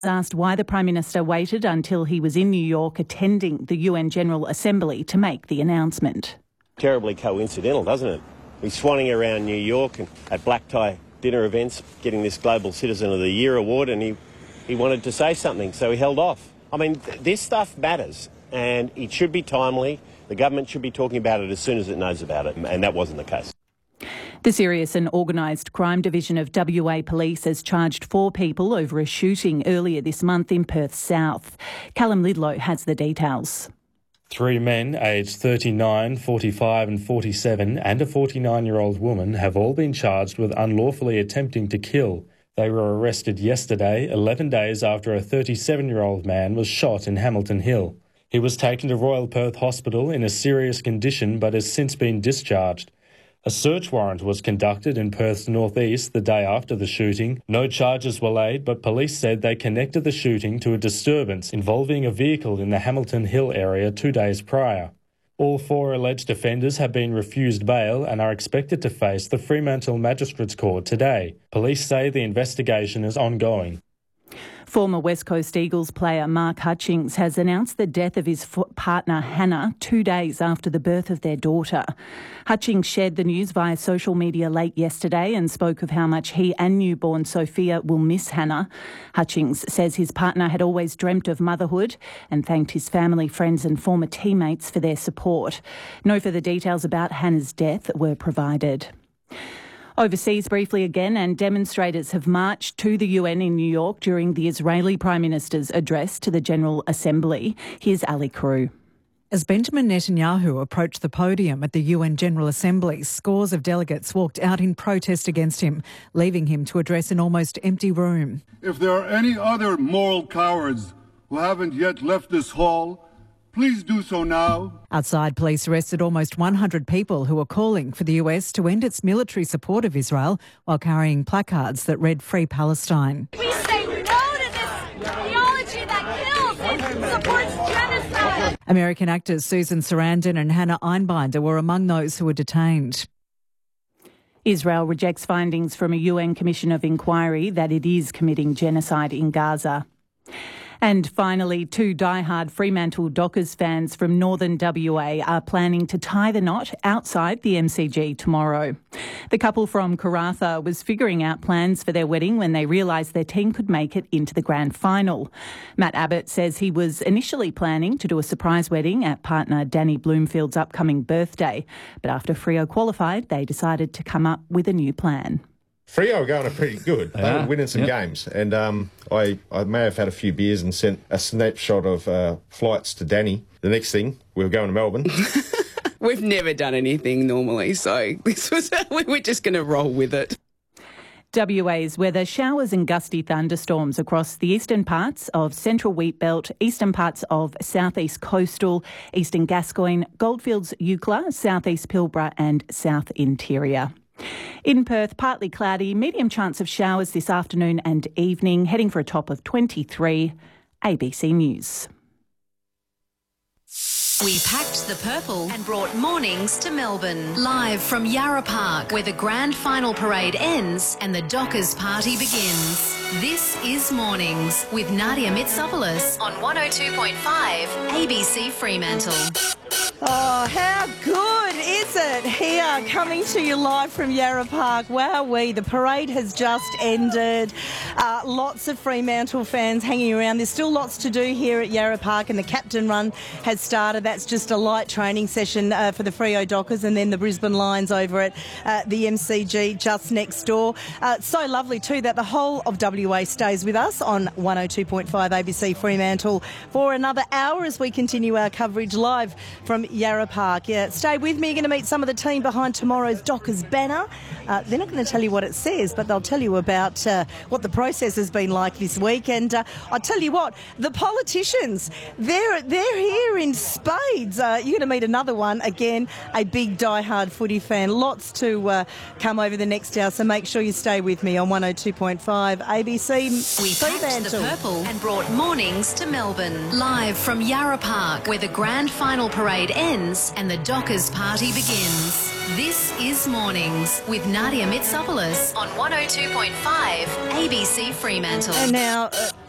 Asked why the Prime Minister waited until he was in New York attending the UN General Assembly to make the announcement. Terribly coincidental, doesn't it? He's swanning around New York and at black tie dinner events getting this Global Citizen of the Year award, and he wanted to say something, so he held off. I mean, this stuff matters, and it should be timely. The government should be talking about it as soon as it knows about it, and that wasn't the case. The Serious and Organised Crime Division of WA Police has charged 4 people over a shooting earlier this month in Perth South. Callum Lidlow has the details. 3 men aged 39, 45 and 47 and a 49-year-old woman have all been charged with unlawfully attempting to kill. They were arrested yesterday, 11 days after a 37-year-old man was shot in Hamilton Hill. He was taken to Royal Perth Hospital in a serious condition but has since been discharged. A search warrant was conducted in Perth's northeast the day after the shooting. No charges were laid, but police said they connected the shooting to a disturbance involving a vehicle in the Hamilton Hill area 2 days prior. All 4 alleged offenders have been refused bail and are expected to face the Fremantle Magistrates Court today. Police say the investigation is ongoing. Former West Coast Eagles player Mark Hutchings has announced the death of his partner Hannah 2 days after the birth of their daughter. Hutchings shared the news via social media late yesterday and spoke of how much he and newborn Sophia will miss Hannah. Hutchings says his partner had always dreamt of motherhood and thanked his family, friends and former teammates for their support. No further details about Hannah's death were provided. Overseas briefly again, and demonstrators have marched to the UN in New York during the Israeli Prime Minister's address to the General Assembly. Here's Ali Crew. As Benjamin Netanyahu approached the podium at the UN General Assembly, scores of delegates walked out in protest against him, leaving him to address an almost empty room. If there are any other moral cowards who haven't yet left this hall, please do so now. Outside, police arrested almost 100 people who were calling for the US to end its military support of Israel while carrying placards that read Free Palestine. We say no to this theology that kills and supports genocide. American actors Susan Sarandon and Hannah Einbinder were among those who were detained. Israel rejects findings from a UN Commission of Inquiry that it is committing genocide in Gaza. And finally, 2 diehard Fremantle Dockers fans from northern WA are planning to tie the knot outside the MCG tomorrow. The couple from Karratha was figuring out plans for their wedding when they realised their team could make it into the grand final. Matt Abbott says he was initially planning to do a surprise wedding at partner Danny Bloomfield's upcoming birthday, but after Freo qualified, they decided to come up with a new plan. Freo are going pretty good. They were winning some games. And I may have had a few beers and sent a snapshot of flights to Danny. The next thing, we were going to Melbourne. We've never done anything normally, so we're just going to roll with it. WA's weather: showers and gusty thunderstorms across the eastern parts of Central Wheatbelt, eastern parts of Southeast Coastal, Eastern Gascoyne, Goldfields, Eucla, Southeast Pilbara and South Interior. In Perth, partly cloudy, medium chance of showers this afternoon and evening, heading for a top of 23. ABC News. We packed the purple and brought mornings to Melbourne. Live from Yarra Park, where the grand final parade ends and the Dockers party begins. This is Mornings with Nadia Mitsopoulos on 102.5 ABC Fremantle. Oh, how good is it here, coming to you live from Yarra Park. Wowee, the parade has just ended. Lots of Fremantle fans hanging around. There's still lots to do here at Yarra Park, and the Captain Run has started. That's just a light training session for the Freo Dockers, and then the Brisbane Lions over at the MCG just next door. It's so lovely too that the whole of WA stays with us on 102.5 ABC Fremantle for another hour as we continue our coverage live from Yarra Park. Yeah, stay with me. You're going to meet some of the team behind tomorrow's Dockers banner. They're not going to tell you what it says, but they'll tell you about what the process has been like this week. And I'll tell you what, the politicians, they're here in spades. You're going to meet another one, again, a big diehard footy fan. Lots to come over the next hour, so make sure you stay with me on 102.5 ABC. We packed the purple and brought mornings to Melbourne. Live from Yarra Park, where the grand final parade ends and the Dockers party begins. This is Mornings with Nadia Mitsopoulos on 102.5 ABC Fremantle. And now